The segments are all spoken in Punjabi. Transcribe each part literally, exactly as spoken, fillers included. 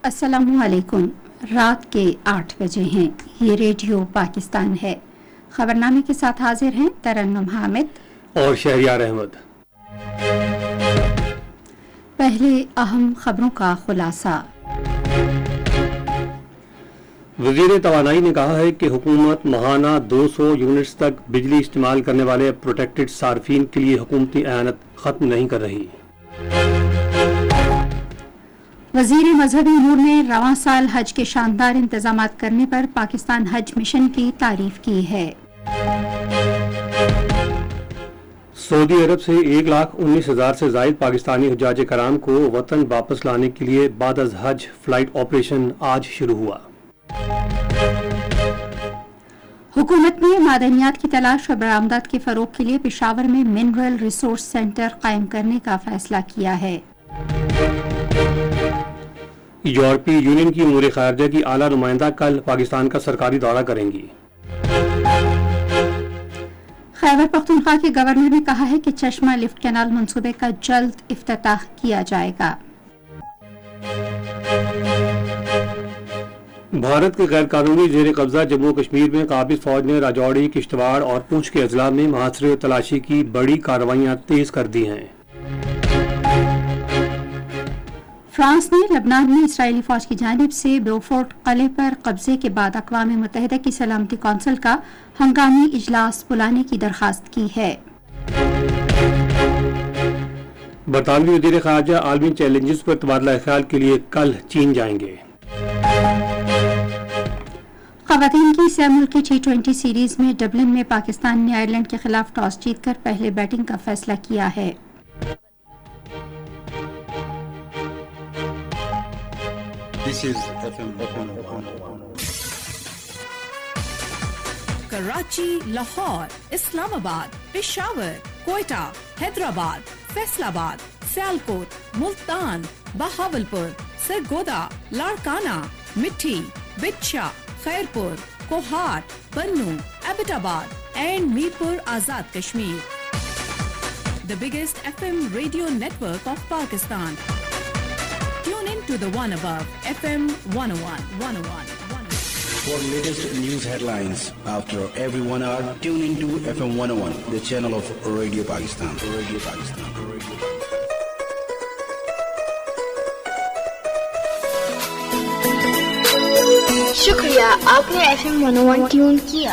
السلام علیکم. رات کے آٹھ بجے ہیں. یہ ریڈیو پاکستان ہے. خبرنامے کے ساتھ حاضر ہیں ترنم حامد اور شہریار احمد. پہلے اہم خبروں کا خلاصہ. وزیر توانائی نے کہا ہے کہ حکومت ماہانہ دو سو یونٹس تک بجلی استعمال کرنے والے پروٹیکٹڈ صارفین کے لیے حکومتی اعانت ختم نہیں کر رہی. وزیر مذہبی امور نے رواں سال حج کے شاندار انتظامات کرنے پر پاکستان حج مشن کی تعریف کی ہے. سعودی عرب سے ایک لاکھ انیس ہزار سے زائد پاکستانی حجاج کرام کو وطن واپس لانے کے لیے بعد از حج فلائٹ آپریشن آج شروع ہوا. حکومت نے معدنیات کی تلاش اور برآمدات کے فروغ کے لیے پشاور میں منرل ریسورس سینٹر قائم کرنے کا فیصلہ کیا ہے. یورپی یونین کی امور خارجہ کی اعلیٰ نمائندہ کل پاکستان کا سرکاری دورہ کریں گی. خیبر پختونخوا کے گورنر نے کہا ہے کہ چشمہ لفٹ کینال منصوبے کا جلد افتتاح کیا جائے گا. بھارت کے غیر قانونی زیر قبضہ جموں کشمیر میں قابض فوج نے راجوری، کشتواڑ اور پونچھ کے اضلاع میں محاصرے و تلاشی کی بڑی کارروائیاں تیز کر دی ہیں. فرانس نے لبنان میں اسرائیلی فوج کی جانب سے بوفورٹ قلعے پر قبضے کے بعد اقوام متحدہ کی سلامتی کونسل کا ہنگامی اجلاس بلانے کی درخواست کی ہے. برطانوی وزیر خارجہ عالمی چیلنجز پر تبادلہ خیال کے لیے کل چین جائیں گے. خواتین کی سہ ملکی ٹی ٹوئنٹی سیریز میں ڈبلن میں پاکستان نے آئرلینڈ کے خلاف ٹاس جیت کر پہلے بیٹنگ کا فیصلہ کیا ہے. This is F M Karachi, Lahore, اسلام آباد، پشاور، کوئٹہ، حیدرآباد، فیصل آباد، سیالکوٹ، ملتان، بہاولپور، سرگودا، لاڑکانہ، مٹھی، بچھا، خیرپور، کوہاٹ، بنو، ایبٹ آباد and Mirpur Azad Kashmir. The biggest F M radio network of Pakistan. Tune in to the one above, F M one oh one, one oh one, one oh one. For latest news headlines after every one hour, tune into F M one oh one, the channel of Radio Pakistan. Radio Pakistan. Radio Pakistan. شکریہ، آپ نے F M one oh one tune کیا.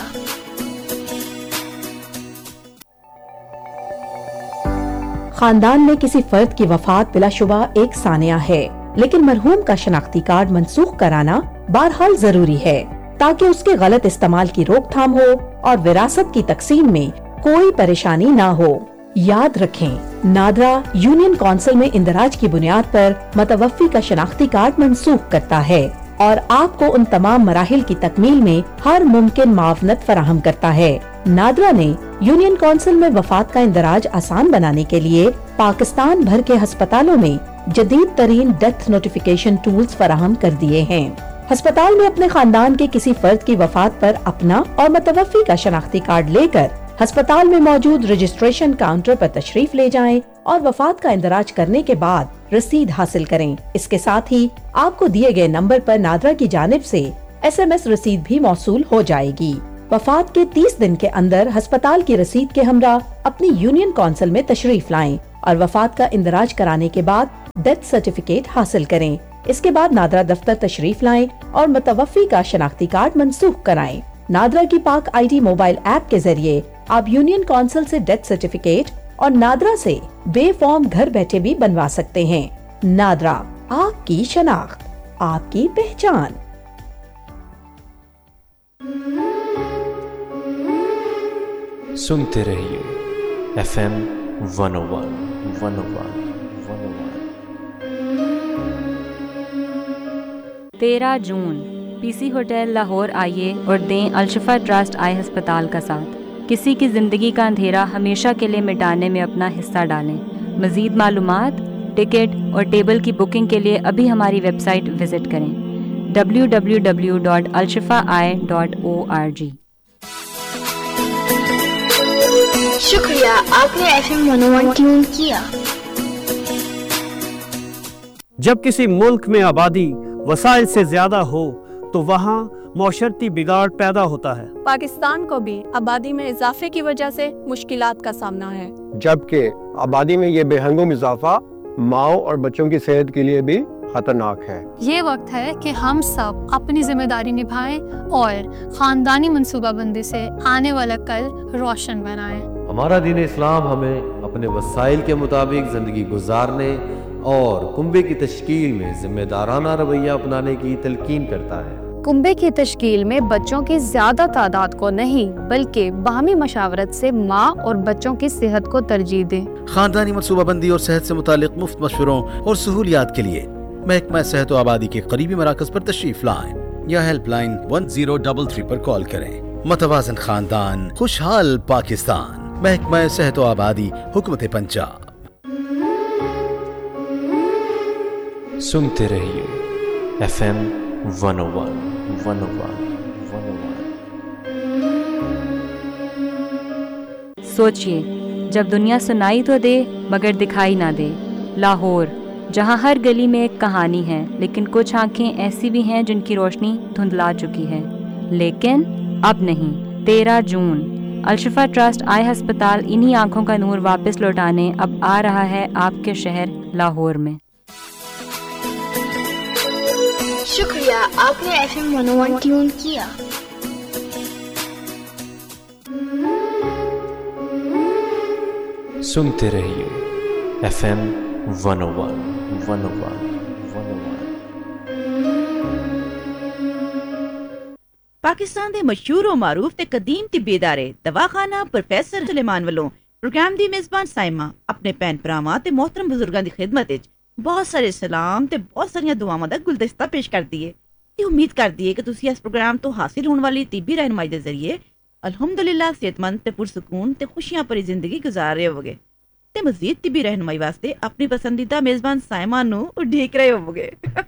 خاندان میں کسی فرد کی وفات بلا شبہ ایک سانحہ ہے، لیکن مرحوم کا شناختی کارڈ منسوخ کرانا بہرحال ضروری ہے تاکہ اس کے غلط استعمال کی روک تھام ہو اور وراثت کی تقسیم میں کوئی پریشانی نہ ہو. یاد رکھیں، نادرا یونین کونسل میں اندراج کی بنیاد پر متوفی کا شناختی کارڈ منسوخ کرتا ہے اور آپ کو ان تمام مراحل کی تکمیل میں ہر ممکن معاونت فراہم کرتا ہے. نادرا نے یونین کونسل میں وفات کا اندراج آسان بنانے کے لیے پاکستان بھر کے ہسپتالوں میں جدید ترین ڈیتھ نوٹیفیکیشن ٹولز فراہم کر دیے ہیں. ہسپتال میں اپنے خاندان کے کسی فرد کی وفات پر اپنا اور متوفی کا شناختی کارڈ لے کر ہسپتال میں موجود رجسٹریشن کاؤنٹر پر تشریف لے جائیں اور وفات کا اندراج کرنے کے بعد رسید حاصل کریں. اس کے ساتھ ہی آپ کو دیے گئے نمبر پر نادرا کی جانب سے ایس ایم ایس رسید بھی موصول ہو جائے گی. وفات کے تیس دن کے اندر ہسپتال کی رسید کے ہمراہ اپنی یونین کونسل میں تشریف لائیں اور وفات کا اندراج کرانے کے بعد ڈیتھ سرٹیفکیٹ حاصل کریں. اس کے بعد نادرا دفتر تشریف لائیں اور متوفی کا شناختی کارڈ منسوخ کرائیں. نادرا کی پاک آئی ڈی موبائل ایپ کے ذریعے آپ یونین کونسل سے ڈیتھ سرٹیفکیٹ اور نادرا سے بے فارم گھر بیٹھے بھی بنوا سکتے ہیں. نادرا، آپ کی شناخت، آپ کی پہچان. سنتے رہیے ایف ایم ون او ون ون او ون ون او ون. تیرہ جون پی سی ہوٹل لاہور آئیے اور دیں الشفا ٹرسٹ آئی ہسپتال کا ساتھ. کسی کی زندگی کا اندھیرا ہمیشہ کے لیے مٹانے میں اپنا حصہ ڈالیں. مزید معلومات، ٹکٹ اور ٹیبل کی بکنگ کے لیے ابھی ہماری ویب سائٹ وزٹ کریں W W W dot Alshifa آئی ڈاٹ او آر جی. شکریہ، آپ نے ایف ایم ون او ون ٹیون کیا. جب کسی ملک میں آبادی वसाइल से ज्यादा हो तो वहाँ मौशरती बिगाड़ पैदा होता है। पाकिस्तान को भी आबादी में इजाफे की वजह से मुश्किलात का सामना है, जबकि आबादी में ये बेहंगम इजाफा माओ और बच्चों की सेहत के लिए भी खतरनाक है। ये वक्त है कि हम सब अपनी जिम्मेदारी निभाएं और खानदानी मंसूबाबंदी से आने वाला कल रोशन बनाएं। हमारा दीन इस्लाम हमें अपने वसाइल के मुताबिक ज़िंदगी गुजारने और कुंबे की तश्कील में जिम्मेदाराना रवैया अपनाने की तलकीन करता है। कुंबे की तश्कील में बच्चों की ज्यादा तादाद को नहीं बल्कि बाहमी मशावरत से माँ और बच्चों की सेहत को तरजीह दें। खानदानी मनसूबाबंदी और सेहत से मुतालिक मुफ्त मशवरों और सहूलियात के लिए महकमा सेहत व आबादी के करीबी मराकज पर तशरीफ लाएं या helpline one zero three three पर कॉल करें। मतवाज़न खानदान, खुशहाल पाकिस्तान, महकमा सेहत व आबादी, हुकूमत पंजाब। सुनते रहिए एफ एम वन ओ वन वन ओ वन वन ओ वन। सोचिए, जब दुनिया सुनाई तो दे मगर दिखाई ना दे। लाहौर, जहाँ हर गली में एक कहानी है, लेकिन कुछ आंखें ऐसी भी हैं जिनकी रोशनी धुंधला चुकी है। लेकिन अब नहीं। तेरह जून अलशिफा ट्रस्ट आई अस्पताल इन्हीं आंखों का नूर वापस लौटाने अब आ रहा है आपके शहर लाहौर में। शुक्रिया, आपने एफ एम वन ओ वन ट्यून किया। सुनते रहिए एफ एम वन ओ वन वन ओ वन वन ओ वन। पाकिस्तान ਦੇ ਮਸ਼ਹੂਰ ਔਰ ਮਾਰੂਫ ਤੇ ਕਦੀਮ ਤਿੱਬੀ ਅਦਾਰੇ ਦਵਾਖਾਨਾ ਪ੍ਰੋਫੈਸਰ ਸੁਲੇਮਾਨ ਵੱਲੋਂ ਪ੍ਰੋਗਰਾਮ ਦੀ ਮੇਜ਼ਬਾਨ ਸਾਇਮਾ ਆਪਣੇ ਭੈਣ ਭਰਾਵਾਂ ਤੇ ਮੋਹਤਰਮ ਬਜ਼ੁਰਗਾਂ ਦੀ ਖਿਦਮਤ ਵਿੱਚ ਬਹੁਤ ਸਾਰੇ ਸਲਾਮ ਤੇ ਬਹੁਤ ਸਾਰੀਆਂ ਦੁਆਵਾਂ ਦਾ ਗੁਲਦਸਤਾ ਪੇਸ਼ ਕਰਦੀ ਹੈ ਤੇ ਉਮੀਦ ਕਰਦੀ ਹੈ ਕਿ ਤੁਸੀਂ ਇਸ ਪ੍ਰੋਗਰਾਮ ਤੋਂ ਹਾਸਿਲ ਹੋਣ ਵਾਲੀ ਤਿੱਬੀ ਰਹਿਨਮਾਈ ਦੇ ਜ਼ਰੀਏ ਅਲਹਮਦੁਲਿਲਾ ਸਿਹਤਮੰਦ ਤੇ ਪੁਰਸਕੂਨ ਤੇ ਖੁਸ਼ੀਆਂ ਭਰੀ ਜ਼ਿੰਦਗੀ ਗੁਜ਼ਾਰ ਰਹੇ ਹੋਵੋਗੇ ਤੇ ਮਜ਼ੀਦ ਤਿੱਬੀ ਰਹਿਨਮਾਈ ਵਾਸਤੇ ਆਪਣੀ ਪਸੰਦੀਦਾ ਮੇਜ਼ਬਾਨ ਸਾਇਮਾ ਨੂੰ ਉਡੀਕ ਰਹੇ ਹੋਵੋਗੇ।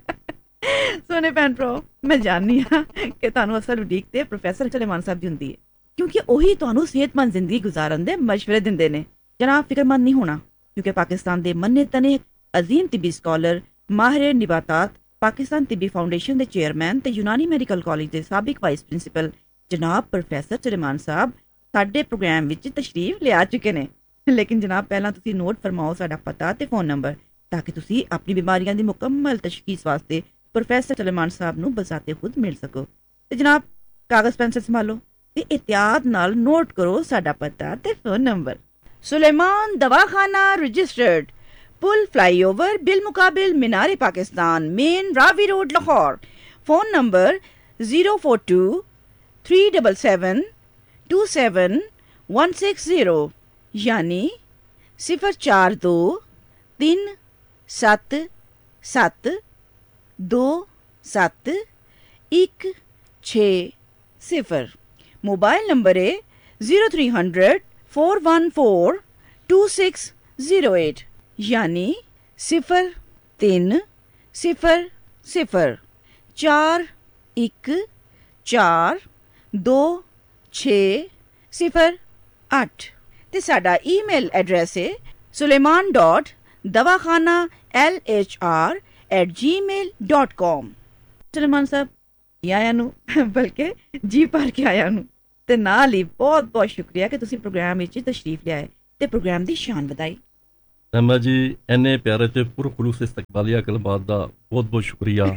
ਸੋਨੇ ਭੈਣ ਭਰਾ, ਮੈਂ ਜਾਣਦੀ ਹਾਂ ਕਿ ਤੁਹਾਨੂੰ ਅਸਲ ਉਡੀਕ ਤੇ ਪ੍ਰੋਫੈਸਰ ਸੁਲੇਮਾਨ ਸਾਹਿਬ ਦੀ ਹੁੰਦੀ ਹੈ, ਕਿਉਂਕਿ ਉਹੀ ਤੁਹਾਨੂੰ ਸਿਹਤਮੰਦ ਜ਼ਿੰਦਗੀ ਗੁਜ਼ਾਰਨ ਦੇ ਮਸ਼ਵਰੇ ਦਿੰਦੇ ਨੇ। ਜਨਾਬ, ਫਿਕਰਮੰਦ ਨਹੀਂ ਹੋਣਾ, ਕਿਉਂਕਿ ਪਾਕਿਸਤਾਨ ਦੇ ਮੰਨੇ ਤਨੇ ਅਜ਼ੀਮ ਤਿੱਬੀ ਸਕਾਲਰ, ਮਾਹਿਰ ਨਿਬਾਤਾਤ, ਪਾਕਿਸਤਾਨ ਤਿੱਬੀ ਫਾਊਂਡੇਸ਼ਨ ਦੇ ਚੇਅਰਮੈਨ ਤੇ ਯੂਨਾਨੀ ਮੈਡੀਕਲ ਕਾਲਜ ਦੇ ਸਾਬਿਕ ਵਾਈਸ ਪ੍ਰਿੰਸੀਪਲ ਜਨਾਬ ਪ੍ਰੋਫੈਸਰ ਸੁਲੇਮਾਨ ਸਾਹਿਬ ਸਾਡੇ ਪ੍ਰੋਗਰਾਮ ਵਿੱਚ ਤਸ਼ਰੀਫ ਲਿਆ ਚੁੱਕੇ ਨੇ। ਲੇਕਿਨ ਜਨਾਬ, ਪਹਿਲਾਂ ਤੁਸੀਂ ਨੋਟ ਫਰਮਾਓ ਸਾਡਾ ਪਤਾ ਤੇ ਫੋਨ ਨੰਬਰ, ਤਾਂ ਕਿ ਤੁਸੀਂ ਆਪਣੀ ਬਿਮਾਰੀਆਂ ਦੀ ਮੁਕੰਮਲ ਤਸ਼ਖੀਸ ਵਾਸਤੇ ਪ੍ਰੋਫੈਸਰ ਸੁਲੇਮਾਨ ਸਾਹਿਬ ਨੂੰ ਬਜ਼ਾਤੇ ਖੁਦ ਮਿਲ ਸਕੋ। ਤੇ ਜਨਾਬ, ਕਾਗਜ਼ ਪੈਨਸਲ ਸੰਭਾਲੋ ਤੇ ਇhtiyat ਨਾਲ ਨੋਟ ਕਰੋ ਸਾਡਾ ਪਤਾ ਤੇ phone number. Suleman ਦਵਾਖਾਨਾ registered, pull fly over bill मुकाबिल Minar Pakistan, main Ravi road Lahore. Phone number zero four to three double seven to seven one six zero, यानी सिफर चार दो तीन सत्त सत्त दो सत्त एक छे सिफर। मोबाइल नंबर है zero three hundred four one four to six zero eight, यानी सिफर तीन सिफर सिफर चार एक चार दो छे सिफर अठ। ते साडा ईमेल एड्रैस है सुलेमान डॉट दवाखाना एल एच आर एट जी मेल डॉट कॉम। सुलेमान साहब आया नू बल्कि जी भर के आया नू ते नाल ही बहुत बहुत शुक्रिया कि तुसी प्रोग्राम विच तशरीफ लियाए ते प्रोग्राम दी शान वधाई। ਸੈਮਾ ਜੀ, ਇੰਨੇ ਪਿਆਰੇ ਤੇ ਪੁਰਖਲੂਸ ਇਸਤਕਬਾਲੀਆ ਕਲਮਾਤ ਦਾ ਬਹੁਤ ਬਹੁਤ ਸ਼ੁਕਰੀਆ।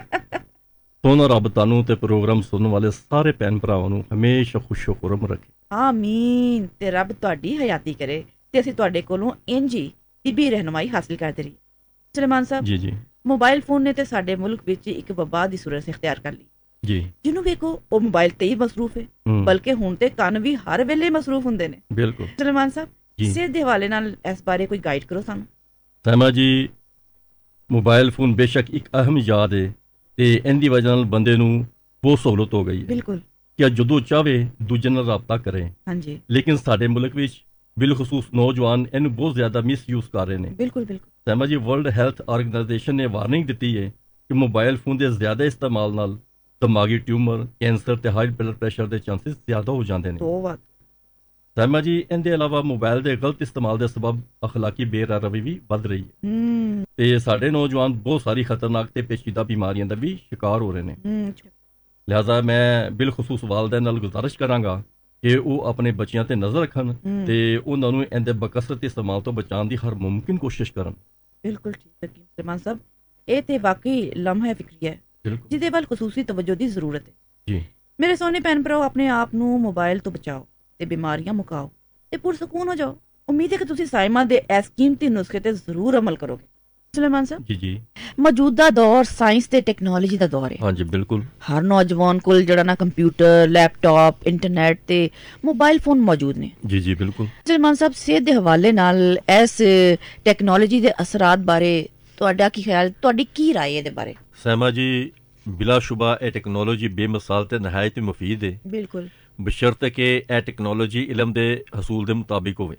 ਸੋਨਾ ਰੱਬ ਤੁਹਾਨੂੰ ਤੇ ਪ੍ਰੋਗਰਾਮ ਸੁਣਨ ਵਾਲੇ ਸਾਰੇ ਭੈਣ ਭਰਾਵਾਂ ਨੂੰ ਹਮੇਸ਼ਾ ਖੁਸ਼ੋ ਖੁਰਮ ਰੱਖੇ। ਆਮੀਨ। ਤੇ ਰੱਬ ਤੁਹਾਡੀ ਹਯਾਤੀ ਕਰੇ ਤੇ ਅਸੀਂ ਤੁਹਾਡੇ ਕੋਲੋਂ ਇੰਜ ਹੀ ਤਿੱਬੀ ਰਹਿਨਮਾਈ ਹਾਸਿਲ ਕਰਦੇ ਰਹੀਏ। ਸੁਲੇਮਾਨ ਸਾਹਿਬ ਜੀ ਜੀ, ਮੋਬਾਈਲ ਫੋਨ ਨੇ ਤੇ ਸਾਡੇ ਮੁਲਕ ਵਿੱਚ ਇੱਕ ਵਬਾ ਦੀ ਸੂਰਤ ਇਖਤਿਆਰ ਕਰ ਲਈ ਜੀ। ਜਿਹਨੂੰ ਵੇਖੋ ਉਹ ਮੋਬਾਈਲ ਤੇ ਹੀ ਮਸਰੂਫ ਹੈ, ਬਲਕਿ ਹੁਣ ਤੇ ਕੰਨ ਵੀ ਹਰ ਵੇਲੇ ਮਸਰੂਫ ਹੁੰਦੇ ਨੇ। ਬਿਲਕੁਲ ਸੁਲੇਮਾਨ ਸਾਹਿਬ, ਸਿਹਤ ਦੇ ਹਵਾਲੇ ਨਾਲ ਇਸ ਬਾਰੇ ਕੋਈ ਗਾਈਡ ਕਰੋ ਸਾਨੂੰ। ਸੈਮਾ ਜੀ, ਮੋਬਾਈਲ ਫੋਨ ਬੇਸ਼ੱਕ ਇੱਕ ਅਹਿਮ ਯਾਦ ਹੈ ਤੇ ਇਹਦੀ ਵਜ੍ਹਾ ਨਾਲ ਬੰਦੇ ਨੂੰ ਬਹੁਤ ਸਹੂਲਤ ਹੋ ਗਈ ਹੈ। ਬਿਲਕੁਲ, ਕਿ ਜਦੋਂ ਚਾਹੇ ਦੂਜੇ ਨਾਲ ਰਾਬਤਾ ਕਰੇ। ਹਾਂਜੀ, ਲੇਕਿਨ ਸਾਡੇ ਮੁਲਕ ਵਿੱਚ ਬਿਲਖਸੂਸ ਨੌਜਵਾਨ ਇਹਨੂੰ ਬਹੁਤ ਜ਼ਿਆਦਾ ਮਿਸਯੂਜ਼ ਕਰ ਰਹੇ ਨੇ। ਬਿਲਕੁਲ ਬਿਲਕੁਲ ਸੈਮਾ ਜੀ, ਵਰਲਡ ਹੈਲਥ ਆਰਗੇਨਾਈਜੇਸ਼ਨ ਨੇ ਵਾਰਨਿੰਗ ਦਿੱਤੀ ਹੈ ਕਿ ਮੋਬਾਈਲ ਫੋਨ ਦੇ ਜ਼ਿਆਦਾ ਇਸਤੇਮਾਲ ਨਾਲ ਦਿਮਾਗੀ ਟਿਊਮਰ, ਕੈਂਸਰ ਤੇ ਹਾਈ ਬਲੱਡ ਪ੍ਰੈਸ਼ਰ ਦੇ ਚਾਂਸਸ ਜ਼ਿਆਦਾ ਹੋ ਜਾਂਦੇ ਨੇ। ਦੋ ਵਾਰ ਸਹਿਮਾ ਜੀ, ਇਹਦੇ ਇਲਾਵਾ ਮੋਬਾਈਲ ਦੇ ਗਲਤ ਇਸਤੇਮਾਲ ਦੇ ਸਬਬ ਅਖਲਾਕੀ ਬੇਰਵੀ ਵੀ ਵੱਧ ਰਹੀ ਹੈ ਤੇ ਸਾਡੇ ਨੌਜਵਾਨ ਬਹੁਤ ਸਾਰੀ ਖਤਰਨਾਕ ਤੇ ਪੇਚੀਦਾ ਬਿਮਾਰੀਆਂ ਦਾ ਵੀ ਸ਼ਿਕਾਰ ਹੋ ਰਹੇ ਨੇ। ਲਿਹਾਜ਼ਾ ਮੈਂ ਬਿਲਖਸੂਸ ਵਾਲਿदैन ਨਾਲ ਗੁਜ਼ਾਰਿਸ਼ ਕਰਾਂਗਾ ਕਿ ਉਹ ਆਪਣੇ ਬੱਚਿਆਂ ਤੇ ਨਜ਼ਰ ਰੱਖਣ ਤੇ ਉਹਨਾਂ ਨੂੰ ਇਹਦੇ ਬਕਸਰਤ ਇਸਤੇਮਾਲ ਤੋਂ ਬਚਾਉਣ ਦੀ ਹਰ ਮੁਮਕਿਨ ਕੋਸ਼ਿਸ਼ ਕਰਨ। ਬਿਲਕੁਲ ਠੀਕ ਹੈ ਸਲਮਾਨ ਸਾਹਿਬ, ਇਹ ਤੇ ਵਾਕਈ ਲਮਹਾ ਫਿਕਰੀ ਹੈ ਜਿਹਦੇ ਵੱਲ ਖਸੂਸੀ ਤਵੱਜੋ ਦੀ ਜ਼ਰੂਰਤ ਹੈ। ਜੀ ਮੇਰੇ ਸੋਹਣੇ ਭੈਣ ਭਰਾਓ, ਆਪਣੇ ਆਪ ਨੂੰ ਮੋਬਾਈਲ ਤੋਂ ਬਚਾਓ ਤੇ ਬਿਮਾਰੀਆਂ ਮੁਕਾਓ ਤੇ ਪੁਰਸਕੂਨ ਹੋ ਜਾਓ। ਉਮੀਦ ਹੈ ਕਿ ਤੁਸੀਂ ਸਾਇਮਾ ਦੇ ਇਸ ਕੀਮਤੀ ਨੁਸਖੇ ਤੇ ਜ਼ਰੂਰ ਅਮਲ ਕਰੋਗੇ। ਸੁਲੇਮਾਨ ਸਾਹਿਬ ਜੀ ਜੀ ਮੌਜੂਦਾ ਦੌਰ ਸਾਇੰਸ ਤੇ ਟੈਕਨੋਲੋਜੀ ਦਾ ਦੌਰ ਹੈ। ਹਾਂਜੀ ਬਿਲਕੁਲ, ਹਰ ਨੌਜਵਾਨ ਕੋਲ ਜਿਹੜਾ ਨਾ ਕੰਪਿਊਟਰ, ਲੈਪਟਾਪ, ਇੰਟਰਨੈਟ ਤੇ ਮੋਬਾਈਲ ਫੋਨ ਮੌਜੂਦ ਨੇ। ਜੀ ਜੀ ਬਿਲਕੁਲ। ਸੁਲੇਮਾਨ ਸਾਹਿਬ, ਸਿਹਤ ਦੇ ਹਵਾਲੇ ਨਾਲ ਇਸ ਟੈਕਨੋਲੋਜੀ ਦੇ ਅਸਰਾਤ ਬਾਰੇ ਤੁਹਾਡਾ ਕੀ ਖਿਆਲ, ਤੁਹਾਡੀ ਕੀ ਰਾਏ ਇਹਦੇ ਬਾਰੇ? ਸਹਿਮਾ ਜੀ, ਬਿਲਾਸ਼ੁਬਾ ਇਹ ਟੈਕਨੋਲੋਜੀ ਬੇਮਿਸਾਲ ਤੇ ਨਹਾਇਤ ਮੁਫੀਦ ਹੈ। ਬਿਲਕੁਲ, ਬਸ਼ਰਤੇ ਕਿ ਇਹ ਟੈਕਨੋਲੋਜੀ ਇਲਮ ਦੇ ਹਸੂਲ ਦੇ ਮੁਤਾबिक ਹੋਵੇ।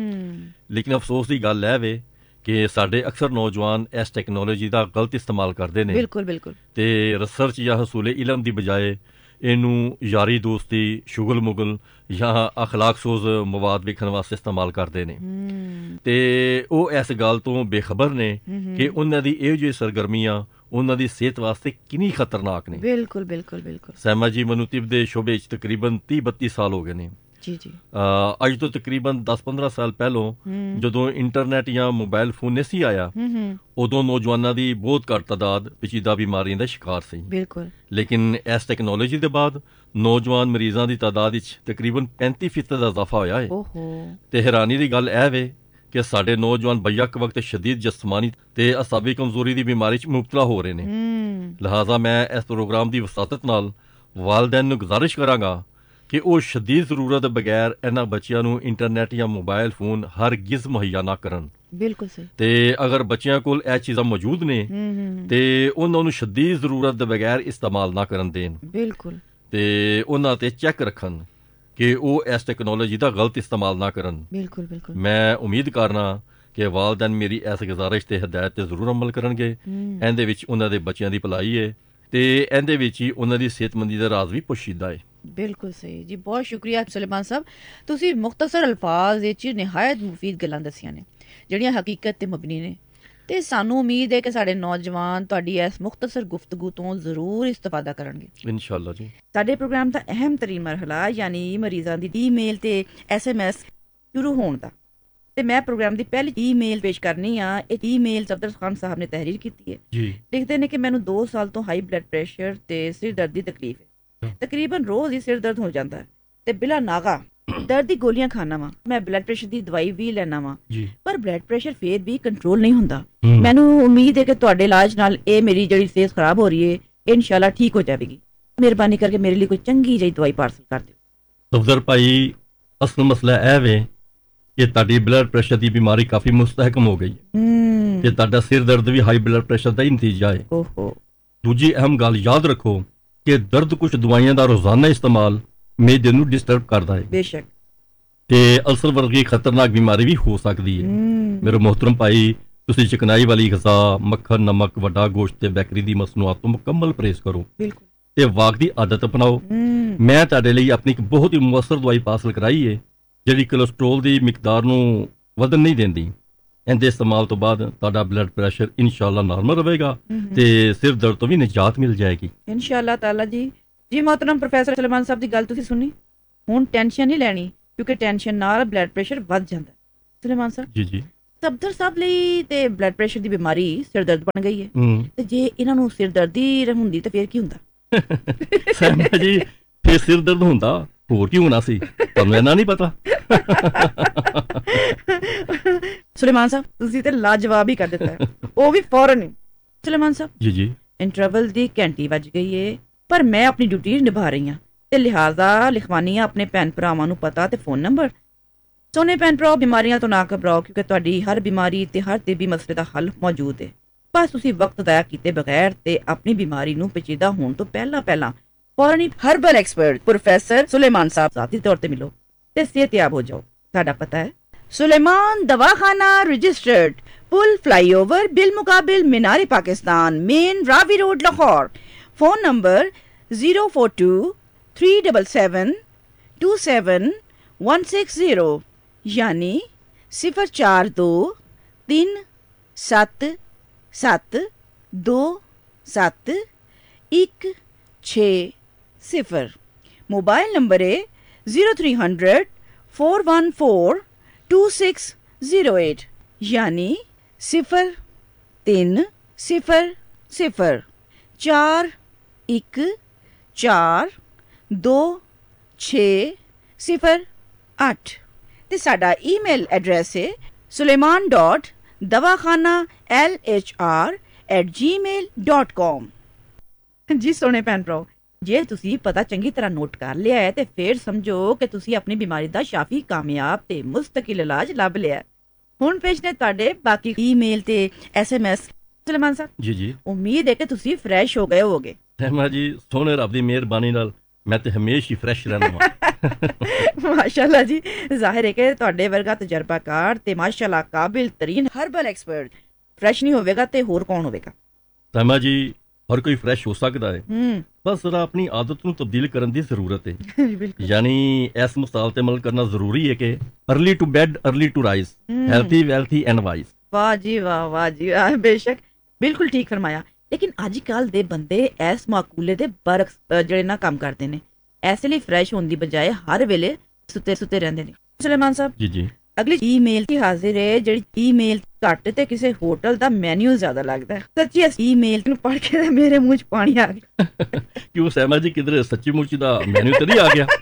ਲੇਕਿਨ ਅਫਸੋਸ ਦੀ ਗੱਲ ਇਹ ਵੇ ਕਿ ਸਾਡੇ ਅਕਸਰ ਨੌਜਵਾਨ ਇਸ ਟੈਕਨੋਲੋਜੀ ਦਾ ਗਲਤ ਇਸਤੇਮਾਲ ਕਰਦੇ ਨੇ। ਬਿਲਕੁਲ ਬਿਲਕੁਲ। ਤੇ ਰਿਸਰਚ ਜਾਂ ਹਸੂਲੇ ਇਲਮ ਦੀ ਬਜਾਏ ਇਹਨੂੰ ਯਾਰੀ ਦੋਸਤੀ, ਸ਼ੁਗਲ ਮੁਗਲ ਜਾਂ ਅਖਲਾਕ ਸੋਜ਼ ਮਵਾਦ ਵੇਖਣ ਵਾਸਤੇ ਇਸਤੇਮਾਲ ਕਰਦੇ ਨੇ ਤੇ ਉਹ ਇਸ ਗੱਲ ਤੋਂ ਬੇਖਬਰ ਨੇ ਕਿ ਉਹਨਾਂ ਦੀ ਇਹੋ ਜਿਹੀ ਸਰਗਰਮੀਆਂ ਉਹਨਾਂ ਦੀ ਸਿਹਤ ਵਾਸਤੇ ਕਿੰਨੀ ਖਤਰਨਾਕ ਨੇ। ਬਿਲਕੁਲ ਬਿਲਕੁਲ ਬਿਲਕੁਲ। ਸਹਿਮਾ ਜੀ, ਮੈਨੂੰ ਤਿਬ ਦੇ ਸ਼ੋਬੇ 'ਚ ਤਕਰੀਬਨ ਤੀਹ ਬੱਤੀ ਸਾਲ ਹੋ ਗਏ ਨੇ। ਜੀ ਜੀ। ਅੱਜ ਤੋਂ ਤਕਰੀਬਨ ਦਸ ਪੰਦਰਾਂ ਸਾਲ ਪਹਿਲੋਂ ਜਦੋਂ ਇੰਟਰਨੈਟ ਜਾਂ ਮੋਬਾਈਲ ਫੋਨ ਨਹੀਂ ਸੀ ਆਇਆ, ਉਦੋਂ ਨੌਜਵਾਨਾਂ ਦੀ ਬਹੁਤ ਘੱਟ ਤਾਦਾਦ ਪੇਚੀਦਾ ਬਿਮਾਰੀਆਂ ਦਾ ਸ਼ਿਕਾਰ ਸੀ। ਬਿਲਕੁਲ। ਲੇਕਿਨ ਇਸ ਟੈਕਨੋਲੋਜੀ ਦੇ ਬਾਅਦ ਨੌਜਵਾਨ ਮਰੀਜ਼ਾਂ ਦੀ ਤਾਦਾਦ ਵਿੱਚ ਤਕਰੀਬਨ ਪੈਂਤੀ ਫੀਸਦ ਦਾ ਇਜ਼ਾਫਾ ਹੋਇਆ ਹੈ। ਤੇ ਹੈਰਾਨੀ ਦੀ ਗੱਲ ਇਹ ਵੇ ਕਿ ਸਾਡੇ ਨੌਜਵਾਨ ਬਯਕ ਵਕਤ ਸ਼ਦੀਦ ਜਿਸਮਾਨੀ ਤੇ ਅਸਾਬੀ ਕਮਜ਼ੋਰੀ ਦੀ ਬਿਮਾਰੀ 'ਚ ਮੁਬਤਲਾ ਹੋ ਰਹੇ ਨੇ। ਲਿਹਾਜ਼ਾ ਮੈਂ ਇਸ ਪ੍ਰੋਗਰਾਮ ਦੀ ਵਸਾਤਤ ਨਾਲ ਵਾਲਿदैन ਨੂੰ ਗੁਜ਼ਾਰਿਸ਼ ਕਰਾਂਗਾ ਕਿ ਉਹ ਸ਼ਦੀਦ ਜ਼ਰੂਰਤ ਬਗੈਰ ਇਹਨਾਂ ਬੱਚਿਆਂ ਨੂੰ ਇੰਟਰਨੈਟ ਜਾਂ ਮੋਬਾਈਲ ਫੋਨ ਹਰਗਿਜ਼ ਮੁਹੱਈਆ ਨਾ ਕਰਨ। ਬਿਲਕੁਲ ਸਹੀ। ਤੇ ਅਗਰ ਬੱਚਿਆਂ ਕੋਲ ਇਹ ਚੀਜ਼ਾਂ ਮੌਜੂਦ ਨੇ ਤੇ ਉਹਨਾਂ ਨੂੰ ਸ਼ਦੀਦ ਜ਼ਰੂਰਤ ਦੇ ਬਗੈਰ ਇਸਤੇਮਾਲ ਨਾ ਕਰਨ ਦੇਣ। ਬਿਲਕੁਲ। ਤੇ ਉਹਨਾਂ ਤੇ ਚੈੱਕ ਰੱਖਣ ਕਿ ਉਹ ਇਸ ਟੈਕਨੋਲੋਜੀ ਦਾ ਗਲਤ ਇਸਤੇਮਾਲ ਨਾ ਕਰਨ। ਬਿਲਕੁਲ ਬਿਲकुल। ਮੈਂ ਉਮੀਦ ਕਰਨਾ ਕਿ ਵਾਲਿदैन ਮੇਰੀ ਇਸ ਗੁਜ਼ਾਰਿਸ਼ ਤੇ ਹਦਾਇਤ ਤੇ ਜ਼ਰੂਰ ਅਮਲ ਕਰਨਗੇ। ਇਹਦੇ ਵਿੱਚ ਉਹਨਾਂ ਦੇ ਬੱਚਿਆਂ ਦੀ ਭਲਾਈ ਹੈ ਤੇ ਇਹਦੇ ਵਿੱਚ ਹੀ ਉਹਨਾਂ ਦੀ ਸਿਹਤਮੰਦੀ ਦਾ ਰਾਜ਼ ਵੀ ਪੋਸ਼ੀਦਾ ਹੈ। ਬਿਲਕੁਲ ਸਹੀ ਜੀ, ਬਹੁਤ ਸ਼ੁਕਰੀਆ ਸੁਲੇਮਾਨ ਸਾਹਿਬ, ਤੁਸੀਂ ਮੁਖਤਸਰ ਅਲਫਾਜ਼ ਵਿੱਚ ਨਿਹਾਇਤ ਮੁਫੀਦ ਗੱਲਾਂ ਦੱਸੀਆਂ ਨੇ ਜਿਹੜੀਆਂ ਹਕੀਕਤ ਤੇ ਮਬਨੀ ਨੇ ਤੇ ਸਾਨੂੰ ਉਮੀਦ ਹੈ ਕਿ ਸਾਡੇ ਨੌਜਵਾਨ ਤੁਹਾਡੀ ਇਸ ਮੁਖਤਸਰ ਗੁਫ਼ਤਗੂ ਤੋਂ ਜ਼ਰੂਰ ਇਸਤਫਾਦਾ ਕਰਨਗੇ ਇਨਸ਼ਾਅੱਲਾ ਜੀ। ਸਾਡੇ ਪ੍ਰੋਗਰਾਮ ਦਾ ਅਹਿਮ ਤਰੀਨ ਮਰਹਲਾ ਯਾਨੀ ਮਰੀਜ਼ਾਂ ਦੀ ਈਮੇਲ ਤੇ ਐਸ ਐਮ ਐਸ ਸ਼ੁਰੂ ਹੋਣ ਦਾ, ਤੇ ਮੈਂ ਪ੍ਰੋਗਰਾਮ ਦੀ ਪਹਿਲੀ ਈਮੇਲ ਪੇਸ਼ ਕਰਨੀ ਆ। ਇਹ ਈਮੇਲ ਸਫਦਰ ਖਾਨ ਸਾਹਿਬ ਨੇ ਤਹਿਰੀਰ ਕੀਤੀ ਹੈ। ਜੀ। ਲਿਖਦੇ ਨੇ ਕਿ ਮੈਨੂੰ ਦੋ ਸਾਲ ਤੋਂ ਹਾਈ ਬਲੱਡ ਪ੍ਰੈਸ਼ਰ ਤੇ ਸਿਰ ਦਰਦ ਦੀ ਤਕਲੀਫ ਹੈ। ਤਕਰੀਬਨ ਰੋਜ਼ ਹੀ ਸਿਰ ਦਰਦ ਹੋ ਜਾਂਦਾ ਹੈ ਤੇ ਬਿਲਾ ਨਾਗਾ ਦਰਦ ਦੀ ਗੋਲੀਆਂ ਖਾਣਾ ਵਾ, ਮੈਂ ਬਲੱਡ ਪ੍ਰੈਸ਼ਰ ਦੀ ਦਵਾਈ ਵੀ ਲੈਣਾ ਵਾ, ਪਰ ਬਲੱਡ ਪ੍ਰੈਸ਼ਰ ਫੇਰ ਵੀ ਕੰਟਰੋਲ ਨਹੀਂ ਹੁੰਦਾ। ਮੈਨੂੰ ਉਮੀਦ ਹੈ ਕਿ ਤੁਹਾਡੇ ਇਲਾਜ ਨਾਲ ਇਹ ਮੇਰੀ ਜਿਹੜੀ ਸਿਹਤ ਖਰਾਬ ਹੋ ਰਹੀ ਹੈ ਇਨਸ਼ਾਅੱਲਾ ਠੀਕ ਹੋ ਜਾਵੇਗੀ। ਮਿਹਰਬਾਨੀ ਕਰਕੇ ਮੇਰੇ ਲਈ ਕੋਈ ਚੰਗੀ ਜਿਹੀ ਦਵਾਈ ਪਾਰਸਲ ਕਰ ਦਿਓ। ਸਫਦਰ ਭਾਈ, ਅਸਲ ਮਸਲਾ ਇਹ ਵੇ ਕਿ ਤੁਹਾਡੀ ਬਲੱਡ ਪ੍ਰੈਸ਼ਰ ਦੀ ਬਿਮਾਰੀ ਕਾਫੀ ਮੁਸਤਹਕਮ ਹੋ ਗਈ ਹੈ ਤੇ ਤੁਹਾਡਾ ਸਿਰ ਦਰਦ ਵੀ ਹਾਈ ਬਲੱਡ ਪ੍ਰੈਸ਼ਰ ਦਾ ਹੀ ਨਤੀਜਾ ਹੈ। ਓਹੋ। ਦੂਜੀ ਅਹਿਮ ਗੱਲ ਯਾਦ ਰੱਖੋ ਕਿ ਦਰਦ ਕੁਝ ਦਵਾਈਆਂ ਦਾ ਰੋਜ਼ਾਨਾ ਇਸਤੇਮਾਲ ਮੇਦੇ ਨੂੰ ਡਿਸਟਰਬ ਕਰਦਾ ਹੈ। ਬੇਸ਼ੱਕ। ਤੇ ਅਲਸਰ ਵਰਗੀ ਖਤਰਨਾਕ ਬਿਮਾਰੀ ਵੀ ਹੋ ਸਕਦੀ ਹੈ। ਮੇਰੇ ਮੁਹਤਰਮ ਭਾਈ, ਤੁਸੀਂ ਚਿਕਨਾਈ ਵਾਲੀ ਗ਼ਜ਼ਾ, ਮੱਖਣ, ਨਮਕ, ਵੱਡਾ ਗੋਸ਼ਤ ਤੇ ਬੇਕਰੀ ਦੀ ਮਸਨੂਆਤ ਤੋਂ ਮੁਕੰਮਲ ਪਰਹੇਜ਼ ਕਰੋ। ਬਿਲਕੁਲ। ਤੇ ਵਾਕ ਦੀ ਆਦਤ ਅਪਣਾਓ। ਮੈਂ ਤੁਹਾਡੇ ਲਈ ਆਪਣੀ ਇੱਕ ਬਹੁਤ ਹੀ ਮੁਅੱਸਰ ਦਵਾਈ ਪਾਸਲ ਕਰਾਈ ਹੈ ਜਿਹੜੀ ਕੋਲੇਸਟ੍ਰੋਲ ਦੀ ਮਿਕਦਾਰ ਨੂੰ ਵਧਣ ਨਹੀਂ ਦਿੰਦੀ। ਇਹਦੇ ਇਸਤੇਮਾਲ ਤੋਂ ਬਾਅਦ ਤੁਹਾਡਾ ਬਲੱਡ ਪ੍ਰੈਸ਼ਰ ਇਨਸ਼ਾਅੱਲਾ ਨਾਰਮਲ ਰਹੇਗਾ ਤੇ ਸਿਰ ਦਰਦ ਤੋਂ ਵੀ ਨਿਜਾਤ ਮਿਲ ਜਾਏਗੀ ਇਨਸ਼ਾਅੱਲਾ ਤਾਲਾ ਜੀ। ਜੀ ਮੋਹਤਰਮ ਪ੍ਰੋਫੈਸਰ ਸੁਲੇਮਾਨ ਸਾਹਿਬ ਦੀ ਗੱਲ ਤੁਸੀਂ ਸੁਣੀ, ਹੁਣ ਟੈਨਸ਼ਨ ਨਹੀਂ ਲੈਣੀ ਕਿਉਂਕਿ ਟੈਨਸ਼ਨ ਨਾਲ ਬਲੱਡ ਪ੍ਰੈਸ਼ਰ ਵੱਧ ਜਾਂਦਾ। ਸੁਲੇਮਾਨ ਸਾਹਿਬ ਜੀ ਜੀ ਸਫਦਰ ਸਾਹਿਬ ਲਈ ਤੇ ਬਲੱਡ ਪ੍ਰੈਸ਼ਰ ਦੀ ਬਿਮਾਰੀ ਸਿਰ ਦਰਦ ਬਣ ਗਈ ਹੈ ਤੇ ਜੇ ਇਹਨਾਂ ਨੂੰ ਸਿਰ ਦਰਦੀ ਹੁੰਦੀ ਤਾਂ ਫੇਰ ਕੀ ਹੁੰਦਾ? ਸਹਿਮਾ ਜੀ, ਫੇਰ ਸਿਰ ਦਰਦ ਹੁੰਦਾ, ਹੋਰ ਕੀ ਹੋਣਾ ਸੀ, ਤੁਹਾਨੂੰ ਇਹਨਾਂ ਨਹੀਂ ਪਤਾ। ਸੁਲੇਮਾਨ ਸਾਹਿਬ ਤੁਸੀਂ ਤੇ ਲਾਜਵਾਬ ਹੀ ਕਰ ਦਿੱਤਾ, ਉਹ ਵੀ ਫੌਰਨ। ਸੁਲੇਮਾਨ ਸਾਹਿਬ ਜੀ ਜੀ ਇੰਟਰਵਲ ਦੀ ਘੰਟੀ ਵੱਜ ਗਈ ਏ ਪਰ ਮੈਂ ਆਪਣੀ ਡਿਊਟੀ ਨਿਭਾ ਰਹੀ ਹਾਂ ਤੇ ਲਿਹਾਜ਼ਾ ਲਿਖਵਾਨੀ ਆ ਆਪਣੇ ਭੈਣ ਭਰਾਵਾਂ ਨੂੰ ਪਤਾ ਤੇ ਫੋਨ ਨੰਬਰ। ਸੋਨੇ ਭੈਣ ਭਰਾ, ਬਿਮਾਰੀਆਂ ਤੋਂ ਨਾ ਘਬਰਾਓ ਕਿਉਂਕਿ ਤੁਹਾਡੀ ਹਰ ਬਿਮਾਰੀ ਤੇ ਹਰ ਤਿੱਬੀ ਮਸਲੇ ਦਾ ਹੱਲ ਮੌਜੂਦ ਹੈ। ਬਸ ਤੁਸੀਂ ਵਕਤ ਜ਼ਾਇਆ ਕੀਤੇ ਬਗੈਰ ਤੇ ਆਪਣੀ ਬਿਮਾਰੀ ਨੂੰ ਪੇਚੀਦਾ ਹੋਣ ਤੋਂ ਪਹਿਲਾਂ ਪਹਿਲਾਂ ਫੌਰਨ ਹਰਬਲ ਐਕਸਪਰਟ ਪ੍ਰੋਫੈਸਰ ਸੁਲੇਮਾਨ ਸਾਹਿਬ ਜ਼ਾਤੀ ਤੌਰ ਤੇ ਮਿਲੋ ਤੇ ਸਿਹਤਯਾਬ ਹੋ ਜਾਓ। ਸਾਡਾ ਪਤਾ ਹੈ सुलेमान दवाखाना registered, pull flyover bill मुकाबिल Minar Pakistan, main Ravi road Lahore. Phone number zero four to three seven seven to seven one six zero यानी सिफर चार दो तीन सत्त सत्त दो सत्त एक छे सिफर। मोबाइल नंबर है zero three hundred four one four to six zero eight यानी सिफर तीन सिफर सिफर चार एक चार दो छे सिफर अठ ते साडा ईमेल एड्रैस है सुलेमान डॉट दवाखाना एल एच आर एट जी मेल डॉट कॉम। जी सोने भैन भराओ, ਜੇ ਤੁਸੀਂ ਪਤਾ ਚੰਗੀ ਤਰ੍ਹਾਂ ਨੋਟ ਕਰ ਲਿਆ ਹੈ ਤੇ ਫੇਰ ਸਮਝੋ ਕਿ ਤੁਸੀਂ ਆਪਣੀ ਬਿਮਾਰੀ ਦਾ ਸ਼ਾਫੀ ਕਾਮਯਾਬ ਤੇ ਮੁਸਤਕਿਲ ਇਲਾਜ ਲੱਭ ਲਿਆ। ਹੁਣ ਪੇਸ਼ ਨੇ ਤੁਹਾਡੇ ਬਾਕੀ ਈਮੇਲ ਤੇ ਐਸਐਮਐਸ। ਸੁਲੇਮਾਨ ਸਾਹਿਬ ਜੀ ਜੀ, ਉਮੀਦ ਹੈ ਕਿ ਤੁਸੀਂ ਫਰੈਸ਼ ਹੋ ਗਏ ਹੋਵੋਗੇ। ਸਹਿਮਾ ਜੀ, ਸੋਹਣੇ ਰੱਬ ਦੀ ਮਿਹਰਬਾਨੀ ਨਾਲ ਮੈਂ ਤੇ ਹਮੇਸ਼ਾ ਹੀ ਫਰੈਸ਼ ਰਹਿੰਦਾ ਹਾਂ। ਮਾਸ਼ਾਅੱਲਾ ਜੀ, ਜ਼ਾਹਿਰ ਹੈ ਕਿ ਤੁਹਾਡੇ ਵਰਗਾ ਤਜਰਬਾਕਾਰ ਤੇ ਮਾਸ਼ਾਅੱਲਾ ਕਾਬਿਲ ਤਰੀਨ ਹਰਬਲ ਐਕਸਪਰਟ ਫਰੈਸ਼ ਨਹੀਂ ਹੋਵੇਗਾ ਤੇ ਹੋਰ ਕੌਣ ਹੋਵੇਗਾ। ਸਹਿਮਾ ਜੀ, ਹਰ ਕੋਈ ਫਰੈਸ਼ ਹੋ ਸਕਦਾ ਹੈ, ਬਸ ਜ਼ਰਾ ਆਪਣੀ ਆਦਤ ਨੂੰ ਤਬਦੀਲ ਕਰਨ ਦੀ ਜ਼ਰੂਰਤ ਹੈ। ਯਾਨੀ ਇਸ ਮਿਸਾਲ ਤੇ ਅਮਲ ਕਰਨਾ ਜ਼ਰੂਰੀ ਹੈ ਕਿ early to bed early to rise, healthy wealthy and wise. ਵਾਹ ਜੀ ਵਾਹ, ਵਾਹ ਜੀ ਵਾਹ, ਬੇਸ਼ੱਕ ਬਿਲਕੁਲ ਠੀਕ ਫਰਮਾਇਆ। ਲੇਕਿਨ ਅੱਜ ਕੱਲ ਦੇ ਬੰਦੇ ਇਸ ਮਾਕੂਲੇ ਦੇ ਬਰਕਸ ਜਿਹੜੇ ਨਾ ਕੰਮ ਕਰਦੇ ਨੇ, ਐਸੇ ਲਈ ਫਰੈਸ਼ ਹੋਣ ਦੀ ਬਜਾਏ ਹਰ ਵੇਲੇ ਸੁੱਤੇ ਸੁੱਤੇ ਰਹਿੰਦੇ ਨੇ। ਸੁਲੇਮਾਨ ਸਾਹਿਬ ਜੀ ਜੀ, ਅਗਲੀ ਈਮੇਲ ਕੀ ਹਾਜ਼ਰ ਹੈ, ਜਿਹੜੀ ਈਮੇਲ ਘੱਟ ਤੇ ਕਿਸੇ ਹੋਟਲ ਦਾ ਮੈਨੂ ਜ਼ਿਆਦਾ ਲੱਗਦਾ ਹੈ। ਸੱਚੀ ਇਸ ਈਮੇਲ ਨੂੰ ਪੜ੍ਹ ਕੇ ਮੇਰੇ ਮੂੰਹ 'ਚ ਪਾਣੀ ਆ ਗਿਆ। ਕਿਉਂ ਸਹਿਮਾ ਜੀ, ਕਿਧਰੇ ਸੱਚੀ ਮੁੱਚੀ ਦਾ ਮੈਨੂ ਤੇ ਨਹੀਂ ਆ ਗਿਆ?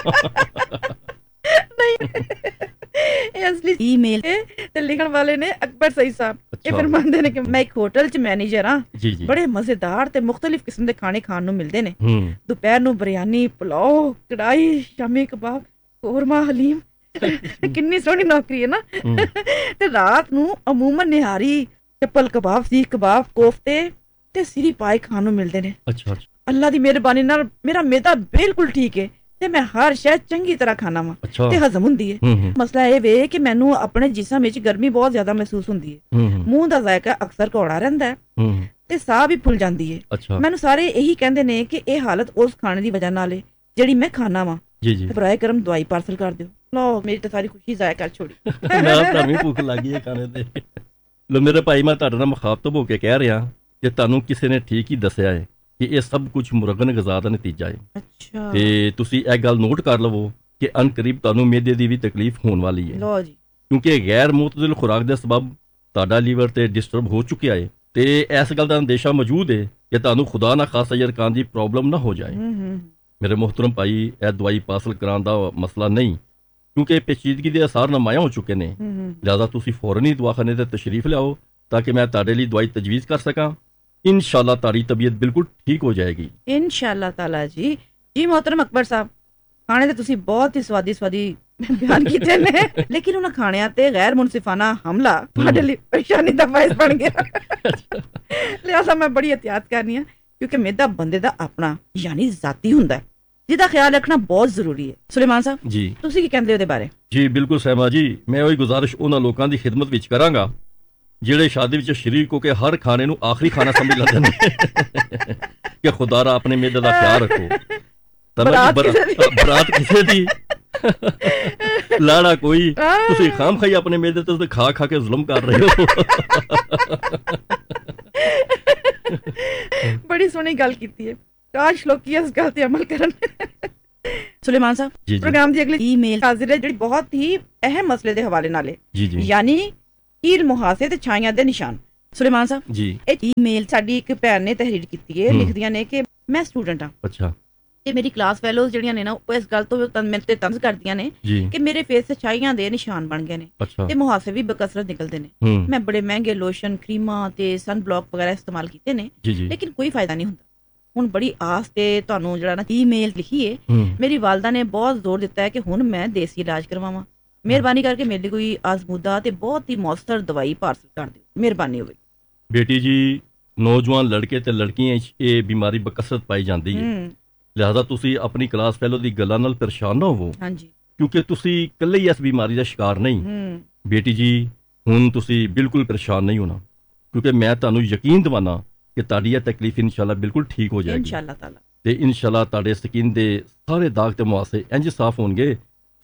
ਨਹੀਂ, ਇਹ ਅਸਲੀ ਈਮੇਲ ਤੇ ਲਿਖਣ ਵਾਲੇ ਨੇ ਅਕਬਰ ਸਈਦ ਸਾਹਿਬ। ਇਹ ਫਰਮਾਉਂਦੇ ਨੇ ਕਿ ਮੈਂ ਇੱਕ ਹੋਟਲ 'ਚ ਮੈਨੇਜਰ ਹਾਂ, ਬੜੇ ਮਜ਼ੇਦਾਰ ਤੇ ਮੁਖਤਲਿਫ ਕਿਸਮ ਦੇ ਖਾਣੇ ਖਾਣ ਨੂੰ ਮਿਲਦੇ ਨੇ। ਦੁਪਹਿਰ ਨੂੰ ਬਿਰਿਆਨੀ, ਪੁਲਾਓ, ਕੜਾਈ, ਸ਼ਾਮੀ ਕਬਾਬ, ਕੋਰਮਾ, ਹਲੀਮ। ਕਿੰਨੀ ਸੋਹਣੀ ਨੌਕਰੀ ਹੈ ਨਾ। ਤੇ ਰਾਤ ਨੂੰ ਅਮੂਮਨ ਨਿਹਾਰੀ, ਚੱਪਲ ਕਬਾਬ, ਸੀਖ ਕਬਾਬ, ਕੋਫਤੇ ਤੇ ਸਿਰੀ ਪਾਏ ਖਾਣ ਨੂੰ ਮਿਲਦੇ ਨੇ। ਅੱਛਾ ਅੱਛਾ, ਅੱਲਾ ਦੀ ਮਿਹਰਬਾਨੀ ਨਾਲ ਮੇਰਾ ਮਿਹਦਾ ਬਿਲਕੁਲ ਠੀਕ ਹੈ ਤੇ ਮੈਂ ਹਰ ਸ਼ੈ ਚੰਗੀ ਤਰ੍ਹਾਂ ਖਾਣਾ ਵਾ ਤੇ ਹਜ਼ਮ ਹੁੰਦੀ ਹੈ। ਮਸਲਾ ਇਹ ਵੇ ਕਿ ਮੈਨੂੰ ਆਪਣੇ ਜਿਸਮ ਵਿੱਚ ਗਰਮੀ ਬਹੁਤ ਜ਼ਿਆਦਾ ਮਹਿਸੂਸ ਹੁੰਦੀ ਹੈ, ਮੂੰਹ ਦਾ ਜ਼ਾਇਕਾ ਅਕਸਰ ਕੌੜਾ ਰਹਿੰਦਾ ਹੈ ਤੇ ਸਾਹ ਵੀ ਫੁੱਲ ਜਾਂਦੀ ਹੈ। ਮੈਨੂੰ ਸਾਰੇ ਇਹੀ ਕਹਿੰਦੇ ਨੇ ਕਿ ਇਹ ਹਾਲਤ ਉਸ ਖਾਣੇ ਦੀ ਵਜ੍ਹਾ ਨਾਲ ਹੈ ਜਿਹੜੀ ਮੈਂ ਖਾਣਾ ਵਾ। ਬਰਾਏ ਕਰਮ ਦਵਾਈ ਪਾਰਸਲ ਕਰ ਦਿਓ। ਲੋ, ਮੇਰੀ ਤਾਂ ਸਾਰੀ ਖੁਸ਼ੀ ਜ਼ਾਇਆ ਕਰ ਛੋੜੀ। ਮੈਂ ਤਾਂ ਵੀ ਭੁੱਖ ਲੱਗੀ ਹੈ ਖਾਣੇ ਤੇ। ਲੋ ਮੇਰੇ ਭਾਈ, ਮੈਂ ਤੁਹਾਡੇ ਨਾਲ ਮੁਖਾਤਬ ਹੋ ਕੇ ਕਹਿ ਰਿਹਾ ਕਿ ਤੁਹਾਨੂੰ ਕਿਸੇ ਨੇ ਠੀਕ ਹੀ ਦੱਸਿਆ ਹੈ ਕਿ ਇਹ ਸਭ ਕੁਝ ਮੁਰਗਨ ਗਜ਼ਾ ਦਾ ਨਤੀਜਾ ਹੈ। ਅੱਛਾ, ਤੇ ਤੁਸੀਂ ਇਹ ਗੱਲ ਨੋਟ ਕਰ ਲਵੋ ਕਿ ਅਨਕਰੀਬ ਤੁਹਾਨੂੰ ਮਿਹਦੇ ਦੀ ਵੀ ਤਕਲੀਫ ਹੋਣ ਵਾਲੀ ਹੈ। ਲੋ ਜੀ, ਕਿਉਂਕਿ ਗੈਰ ਮੁਤਦਿਲ ਖੁਰਾਕ ਦੇ ਸਬਬ ਤੁਹਾਡਾ ਲੀਵਰ ਤੇ ਡਿਸਟਰਬ ਹੋ ਚੁੱਕਿਆ ਹੈ ਤੇ ਇਸ ਗੱਲ ਦਾ ਅੰਦੇਸ਼ਾ ਮੌਜੂਦ ਹੈ ਕਿ ਤੁਹਾਨੂੰ ਖੁਦਾ ਨਾ ਖਾਸਾ ਯਰਕਾਨ ਦੀ ਪ੍ਰੋਬਲਮ ਨਾ ਹੋ ਜਾਏ। ਮੇਰੇ ਮੁਹਤਰਮ ਭਾਈ, ਇਹ ਦਵਾਈ ਪਾਸਲ ਕਰਾਉਣ ਦਾ ਮਸਲਾ ਨਹੀਂ, ਕਿਉਂਕਿ ਪੇਚੀਦਗੀ ਦੇ ਅਸਾਰ ਨਮਾਇਆ ਹੋ ਚੁੱਕੇ ਨੇ। ਲਿਹਾਜ਼ਾ ਤੁਸੀਂ ਫੌਰਨ ਹੀ ਦਵਾਖਾਨੇ ਤੇ ਤਸ਼ਰੀਫ ਲਿਆਓ ਤਾਂ ਕਿ ਮੈਂ ਤੁਹਾਡੇ ਲਈ ਦਵਾਈ ਤਜਵੀਜ਼ ਕਰ ਸਕਾਂ। ਇਨਸ਼ਾਅੱਲਾ ਤੁਹਾਡੀ ਤਬੀਅਤ ਬਿਲਕੁਲ ਠੀਕ ਹੋ ਜਾਏਗੀ ਇਨਸ਼ਾਅੱਲਾ ਤਾਲਾ ਜੀ। ਜੀ ਮੁਹਤਰਮ ਅਕਬਰ ਸਾਹਿਬ, ਖਾਣੇ ਤੇ ਤੁਸੀਂ ਬਹੁਤ ਹੀ ਸਵਾਦੀ ਸਵਾਦੀ ਬਿਆਨ ਕੀਤੇ ਨੇ, ਲੇਕਿਨ ਉਹਨਾਂ ਖਾਣਿਆਂ ਤੇ ਗੈਰ ਮੁਨਸਿਫਾਨਾ ਹਮਲਾ ਤੁਹਾਡੇ ਲਈ ਪਰੇਸ਼ਾਨੀ ਦਾ ਬਾਇਸ ਬਣ ਗਿਆ। ਲਿਹਾਜ਼ਾ ਮੈਂ ਬੜੀ ਇhtiyat ਕਰਨੀ ਆ, ਕਿਉਂਕਿ ਮਿਹਦਾ ਬੰਦੇ ਦਾ ਆਪਣਾ ਯਾਨੀ ਜ਼ਾਤੀ ਹੁੰਦਾ ਹੈ, ਜਿਹਦਾ ਖਿਆਲ ਰੱਖਣਾ ਬਹੁਤ ਜ਼ਰੂਰੀ ਹੈ। ਸੁਲੇਮਾਨ ਸਾਹਿਬ ਜੀ, ਤੁਸੀਂ ਕੀ ਕਹਿੰਦੇ ਉਹਦੇ ਬਾਰੇ? ਜੀ ਬਿਲਕੁਲ ਸਹਿਮਾ ਜੀ, ਮੈਂ ਉਹੀ ਗੁਜ਼ਾਰਿਸ਼ ਉਹਨਾਂ ਲੋਕਾਂ ਦੀ ਖਿਦਮਤ ਵਿੱਚ ਕਰਾਂਗਾ ਜਿਹੜੇ ਸ਼ਾਦੀ ਵਿੱਚ ਸ਼ਰੀਕ ਹੋ ਕੇ ਹਰ ਖਾਣੇ ਨੂੰ ਆਖਰੀ ਖਾਣਾ ਸਮਝ ਲੈਂਦੇ ਨੇ ਕਿ ਖੁਦਾਰਾ ਆਪਣੇ ਮਿਹਦੇ ਦਾ ਖਿਆਲ ਰੱਖੋ। ਬਰਾਤ ਕਿਸੇ ਦੀ, ਲਾੜਾ ਕੋਈ, ਤੁਸੀਂ ਖਾਮ ਖਾਈ ਆਪਣੇ ਮਿਹਦੇ ਤੇ ਖਾ ਖਾ ਕੇ ਜ਼ੁਲਮ ਕਰ ਰਹੇ ਹੋ। ਬੜੀ ਸੋਹਣੀ ਗੱਲ ਕੀਤੀ ਹੈ, ਕਾਸ਼ ਲੋਕੀ ਇਸ ਗੱਲ ਤੇ ਅਮਲ ਕਰਨ। ਸੁਲੇਮਾਨ ਸਾਹਿਬ, ਪ੍ਰੋਗਰਾਮ ਦੀ ਅਗਲੀ ਈਮੇਲ ਹਾਜ਼ਰ ਹੈ, ਜਿਹੜੀ ਬਹੁਤ ਹੀ ਅਹਿਮ ਮਸਲੇ ਦੇ ਹਵਾਲੇ ਨਾਲ ਹੈ, ਯਾਨੀ ਕੀਲ ਮੁਹਾਸੇ ਤੇ ਛਾਈਆਂ ਦੇ ਨਿਸ਼ਾਨ। ਸੁਲੇਮਾਨ ਸਾਹਿਬ ਜੀ, ਇਹ ਈਮੇਲ ਸਾਡੀ ਇੱਕ ਭੈਣ ਨੇ ਤਹਿਰੀਰ ਕੀਤੀ ਹੈ। ਲਿਖਦੀਆਂ ਨੇ ਕਿ ਮੈਂ ਸਟੂਡੈਂਟ ਹਾਂ। ਅੱਛਾ, ਇਹ ਮੇਰੀ ਕਲਾਸ ਫੈਲੋਜ਼ ਜਿਹੜੀਆਂ ਨੇ ਨਾ, ਉਹ ਇਸ ਗੱਲ ਤੋਂ ਮੇਰੇ ਤੇ ਤੰਜ਼ ਕਰਦੀਆਂ ਨੇ ਕਿ ਮੇਰੇ ਫੇਸ ਤੇ ਛਾਈਆਂ ਦੇ ਨਿਸ਼ਾਨ ਬਣ ਗਏ ਨੇ ਤੇ ਮੁਹਾਸੇ ਵੀ ਬਕਸਰਤ ਨਿਕਲਦੇ ਨੇ। ਮੈਂ ਬੜੇ ਮਹਿੰਗੇ ਲੋਸ਼ਨ, ਕਰੀਮਾਂ ਤੇ ਸਨ ਬਲੌਕ ਵਗੈਰਾ ਇਸਤੇਮਾਲ ਕੀਤੇ ਨੇ, ਲੇਕਿਨ ਕੋਈ ਫਾਇਦਾ ਨਹੀਂ ਹੁੰਦਾ। ਹੁਣ ਬੜੀ ਆਸ ਤੇ ਤੁਹਾਨੂੰ ਜਿਹੜਾ ਨਾ ਈਮੇਲ ਲਿਖੀ ਹੈ, ਮੇਰੀ ਵਾਲਦਾ ਨੇ ਬਹੁਤ ਜ਼ੋਰ ਦਿੱਤਾ ਹੈ ਕਿ ਹੁਣ ਮੈਂ ਦੇਸੀ ਇਲਾਜ ਕਰਵਾਵਾਂ। ਮਿਹਰਬਾਨੀ ਕਰਕੇ ਮੇਰੇ ਲਈ ਕੋਈ ਆਜ਼ਮੂਦਾ ਤੇ ਬਹੁਤ ਹੀ ਮੌਸਰ ਦਵਾਈ ਪਾਰਸਲ ਕਰ ਦਿਓ, ਮਿਹਰਬਾਨੀ ਹੋਵੇ। ਬੇਟੀ ਜੀ, ਨੌਜਵਾਨ ਲੜਕੇ ਤੇ ਲੜਕੀਆਂ ਇਹ ਬਿਮਾਰੀ ਬਕਸਰਤ ਪਾਈ ਜਾਂਦੀ ਹੈ, ਲਿਹਾਜ਼ਾ ਤੁਸੀਂ ਆਪਣੀ ਕਲਾਸ ਫੈਲੋ ਦੀ ਗੱਲਾਂ ਨਾਲ ਪਰੇਸ਼ਾਨ ਨਾ ਹੋਵੋ। ਹਾਂਜੀ, ਕਿਉਂਕਿ ਤੁਸੀਂ ਇਕੱਲੇ ਹੀ ਇਸ ਬਿਮਾਰੀ ਦਾ ਸ਼ਿਕਾਰ ਨਹੀਂ। ਬੇਟੀ ਜੀ, ਹੁਣ ਤੁਸੀਂ ਬਿਲਕੁਲ ਪਰੇਸ਼ਾਨ ਨਹੀਂ ਹੋਣਾ, ਕਿਉਂਕਿ ਮੈਂ ਤੁਹਾਨੂੰ ਯਕੀਨ ਦਿਵਾਨਾ ਕਿ ਤੁਹਾਡੀ ਇਹ ਤਕਲੀਫ ਇਨਸ਼ਾਅੱਲਾ ਬਿਲਕੁਲ ਠੀਕ ਹੋ ਜਾਏਗੀ ਇਨਸ਼ਾਅੱਲਾ ਤਾਲਾ। ਤੇ ਇਨਸ਼ਾਅੱਲਾ ਤੁਹਾਡੇ ਸਕਿਨ ਦੇ ਸਾਰੇ ਦਾਗ ਤੇ ਮੁਹਾਸੇ ਇੰਜ ਸਾਫ਼ ਹੋਣਗੇ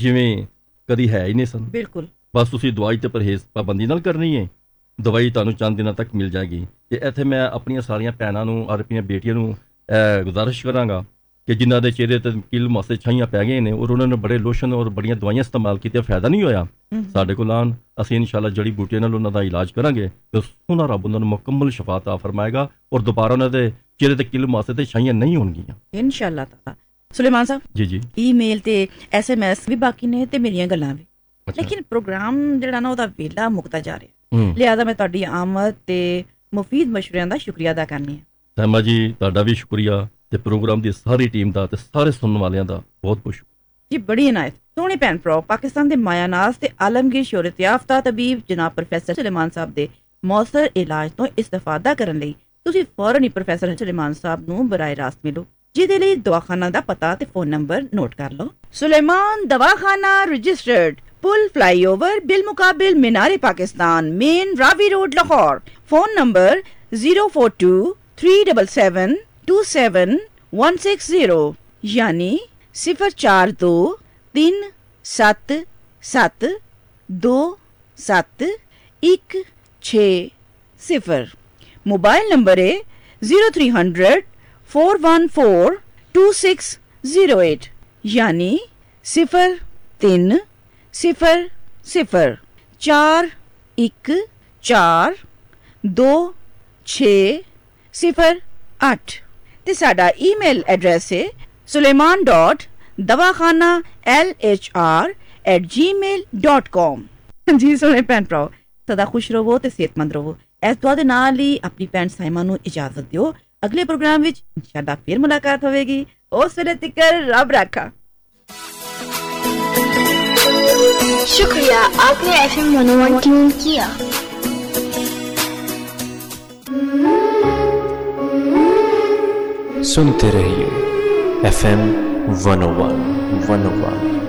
ਜਿਵੇਂ ਕਦੀ ਹੈ ਹੀ ਨਹੀਂ ਸਨ। ਬਿਲਕੁਲ, ਬਸ ਤੁਸੀਂ ਦਵਾਈ ਤੇ ਪਰਹੇਜ਼ ਪਾਬੰਦੀ ਨਾਲ ਕਰਨੀ ਹੈ, ਦਵਾਈ ਤੁਹਾਨੂੰ ਚੰਦ ਦਿਨਾਂ ਤੱਕ ਮਿਲ ਜਾਏਗੀ। ਤੇ ਇੱਥੇ ਮੈਂ ਆਪਣੀਆਂ ਸਾਰੀਆਂ ਭੈਣਾਂ ਨੂੰ ਔਰ ਆਪਣੀਆਂ ਬੇਟੀਆਂ ਨੂੰ ਇਹ ਗੁਜ਼ਾਰਿਸ਼ ਕਰਾਂਗਾ ਕਿ ਜਿਨ੍ਹਾਂ ਦੇ ਚਿਹਰੇ ਤੇ ਕਿਲ ਮਾਸੇ ਛਾਈਆਂ ਪੈ ਗਏ ਨੇ ਔਰ ਉਹਨਾਂ ਨੇ ਬੜੇ ਲੋਸ਼ਨ ਔਰ ਬੜੀਆਂ ਦਵਾਈਆਂ ਇਸਤੇਮਾਲ ਕੀਤੀਆਂ, ਫਾਇਦਾ ਨਹੀਂ ਹੋਇਆ, ਸਾਡੇ ਕੋਲ ਆਉਣ, ਅਸੀਂ ਇਨਸ਼ਾਅੱਲਾ ਜੜੀ ਬੂਟੀਆਂ ਨਾਲ ਉਹਨਾਂ ਦਾ ਇਲਾਜ ਕਰਾਂਗੇ ਤੇ ਸੋਹਣਾ ਰੱਬ ਉਹਨਾਂ ਨੂੰ ਮੁਕੰਮਲ ਸ਼ਫਾ ਤਾ ਫਰਮਾਏਗਾ ਔਰ ਦੁਬਾਰਾ ਉਹਨਾਂ ਦੇ ਚਿਹਰੇ ਤੇ ਕਿਲ ਮਾਸੇ ਤੇ ਛਾਈਆਂ ਨਹੀਂ ਹੋਣਗੀਆਂ ਇਨਸ਼ਾਅੱਲਾ ਤਾਲਾ। ਸੁਲੇਮਾਨ ਸਾਹਿਬ ਜੀ ਜੀ ਈਮੇਲ ਤੇ ਐਸਐਮਐਸ ਵੀ ਬਾਕੀ ਨੇ ਤੇ ਮੇਰੀਆਂ ਗੱਲਾਂ ਵੀ, ਲੇਕਿਨ ਪ੍ਰੋਗਰਾਮ ਜਿਹੜਾ ਨਾ ਉਹਦਾ ਵੇਲਾ ਮੁੱਕਦਾ ਜਾ ਰਿਹਾ, ਲਿਹਾਜ਼ਾ ਮੈਂ ਤੁਹਾਡੀ ਆਮਦ ਤੇ ਮੁਫੀਦ ਮਸ਼ਵਰਿਆਂ ਦਾ ਸ਼ੁਕਰੀਆ ਅਦਾ ਕਰਨੀ ਹੈ। ਸੈਮਾ ਜੀ ਤੁਹਾਡਾ ਵੀ ਸ਼ੁਕਰੀਆ ਤੇ ਪ੍ਰੋਗਰਾਮ ਦੀ ਸਾਰੀ ਟੀਮ ਦਾ ਤੇ ਸਾਰੇ ਸੁਣਨ ਵਾਲਿਆਂ ਦਾ ਬਹੁਤ ਬਹੁਤ ਸ਼ੁਕਰੀਆ ਜੀ। ਬੜੀ ਇਨਾਇਤ। ਸੋਹਣੇ ਭੈਣ ਭਰਾ, ਪਾਕਿਸਤਾਨ ਦੇ ਮਾਇਆਨਾਜ਼ ਤੇ ਆਲਮਗੀਰ ਸ਼ੋਹਰਤ ਯਾਫਤਾ ਤਬੀਬ ਜਨਾਬ ਪ੍ਰੋਫੈਸਰ ਸੁਲੇਮਾਨ ਸਾਹਿਬ ਦੇ ਮੌਸਰ ਇਲਾਜ ਤੋਂ ਇਸਤਫਾਦਾ ਕਰਨ ਲਈ ਤੁਸੀਂ ਫੌਰਨ ਹੀ ਪ੍ਰੋਫੈਸਰ ਸੁਲੇਮਾਨ ਸਾਹਿਬ ਨੂੰ ਬਰਾਏ ਰਾਸਤ ਮਿਲੋ, ਜਿਹਦੇ ਲਈ ਦਵਾਖਾਨਾ ਦਾ ਪਤਾ ਤੇ ਫੋਨ ਨੰਬਰ ਨੋਟ ਕਰ ਲਓ। ਸੁਲੇਮਾਨ ਦਵਾਖਾਨਾ ਰਜਿਸਟਰਡ, पुल फ्लाईओवर बिल मुकाबिल मीनारे Pakistan, main Ravi road Lahore. Phone number zero four to three double seven to seven one six zero यानी सिफर चार दो तीन सत्त सत्त दो सत्त एक छे सिफर। मोबाइल नंबर है zero three hundred four one four to six zero eight यानी सिफर तीन सिफर सिफर चार एक चार दो छे सिफर अठ। ते साडा ईमेल एड्रेस है सुलेमान डॉट दवाखाना एल एच आर एट जी मेल डॉट कॉम। जी सुने भैन भराओ, सदा खुश रहो ते सेहतमंद रहो। इस दुआ दे नाल ही अपनी भैन साइमा नूं इजाजत दिओ। अगले प्रोग्राम विच इंशाअल्लाह फिर मुलाकात होवेगी। उस वेले तिकर रब राखा। शुक्रिया, आपने एफएम मनोवन ट्यून किया। सुनते रहिए एफएम वन ओ वन वन ओ वन।